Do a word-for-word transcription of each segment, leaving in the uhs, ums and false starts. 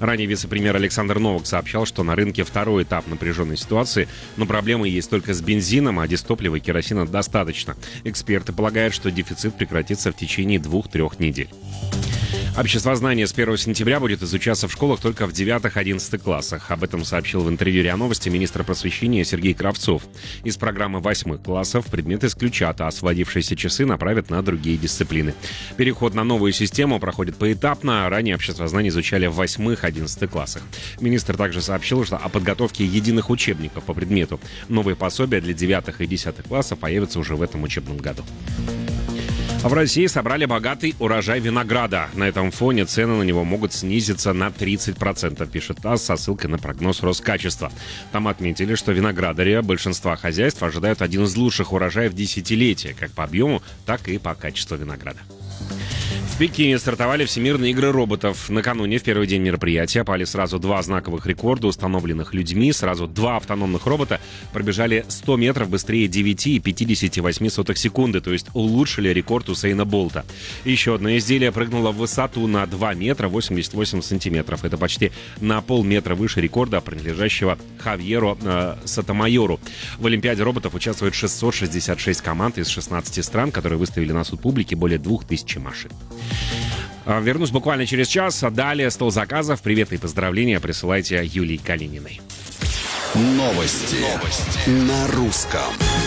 Ранее вице-премьер Александр Новак сообщал, что на рынке второй этап напряженной ситуации, но проблемы есть только с бензином, а дистоплива и керосина достаточно. Эксперты полагают, что дефицит прекратится в течение двух-трех недель. Обществознание с первого сентября будет изучаться в школах только в девятых-одиннадцатых классах. Об этом сообщил в интервью РИА Новости министр просвещения Сергей Кравцов. Из программы восьмых классов предметы исключат, а освободившиеся часы направят на другие дисциплины. Переход на новую систему проходит поэтапно. Ранее обществознание изучали в восьмых-одиннадцатых классах. Министр также сообщил, что о подготовке единых учебников по предмету. Новые пособия для девятых и десятых классов появятся уже в этом учебном году. В России собрали богатый урожай винограда. На этом фоне цены на него могут снизиться на тридцать процентов, пишет ТАСС со ссылкой на прогноз Роскачества. Там отметили, что виноградари большинства хозяйств ожидают один из лучших урожаев десятилетия, как по объему, так и по качеству винограда. В Пекине стартовали Всемирные игры роботов. Накануне, в первый день мероприятия, пали сразу два знаковых рекорда, установленных людьми. Сразу два автономных робота пробежали сто метров быстрее девяти и пятидесяти восьми сотых секунды, то есть улучшили рекорд Усейна Болта. Еще одно изделие прыгнуло в высоту на два метра восемьдесят восемь сантиметров. Это почти на полметра выше рекорда, принадлежащего Хавьеру э, Сатомайору. В Олимпиаде роботов участвует шестьсот шестьдесят шесть команд из шестнадцати стран, которые выставили на суд публики более двух тысяч машин. Вернусь буквально через час. А далее стол заказов. Привет и поздравления присылайте Юлии Калининой. Новости, Новости. На русском.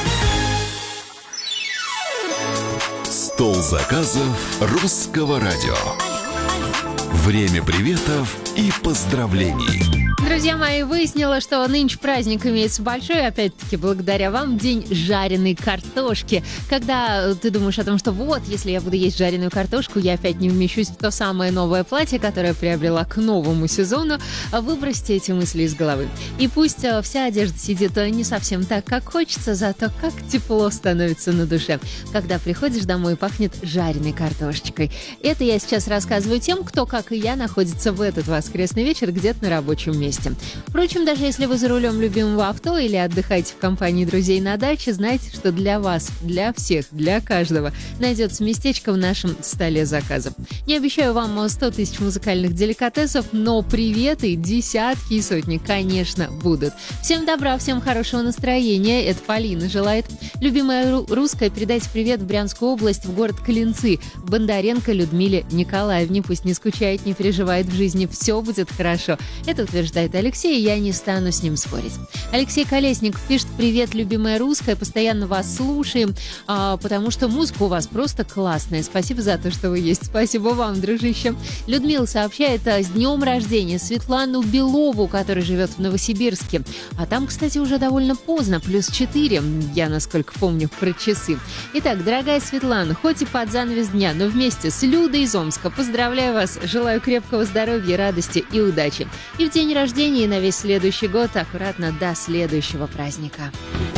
Стол заказов Русского радио. Время приветов и поздравлений. Друзья мои, выяснила, что нынче праздник имеется большой, опять-таки, благодаря вам, день жареной картошки. Когда ты думаешь о том, что вот, если я буду есть жареную картошку, я опять не вмещусь в то самое новое платье, которое приобрела к новому сезону, выбросьте эти мысли из головы. И пусть вся одежда сидит не совсем так, как хочется, зато как тепло становится на душе, когда приходишь домой и пахнет жареной картошечкой. Это я сейчас рассказываю тем, кто, как и я, находится в этот воскресный вечер где-то на рабочем месте. Впрочем, даже если вы за рулем любимого авто или отдыхаете в компании друзей на даче, знайте, что для вас, для всех, для каждого найдется местечко в нашем столе заказов. Не обещаю вам сто тысяч музыкальных деликатесов, но приветы, десятки и сотни, конечно, будут. Всем добра, всем хорошего настроения. Это Полина желает. Любимая русская, передайте привет в Брянскую область, в город Клинцы, Бондаренко Людмиле Николаевне. Пусть не скучает, не переживает в жизни, все будет хорошо. Это утверждает Алексей, и я не стану с ним спорить. Алексей Колесников пишет: привет, любимая русская, постоянно вас слушаем, а, потому что музыка у вас просто классная. Спасибо за то, что вы есть. Спасибо вам, дружище. Людмила сообщает а, с днем рождения Светлану Белову, которая живет в Новосибирске. А там, кстати, уже довольно поздно, плюс четыре, я насколько помню про часы. Итак, дорогая Светлана, хоть и под занавес дня, но вместе с Людой из Омска поздравляю вас, желаю крепкого здоровья, радости и удачи. И в день рождения, и на весь следующий год, аккуратно до следующего праздника.